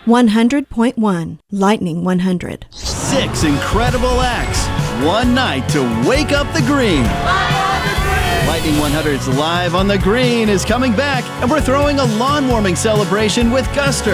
100.1 Lightning 100. 6 incredible acts, one night to wake up the green. Lightning 100's Live on the Green is coming back, and we're throwing a lawn warming celebration with Guster.